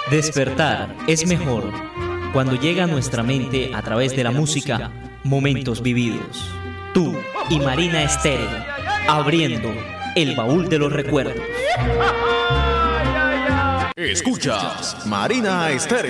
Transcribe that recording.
Despertar es mejor cuando llega a nuestra mente a través de la música momentos vividos. Tú y Marina Estéreo, abriendo el baúl de los recuerdos. Escuchas Marina Estéreo.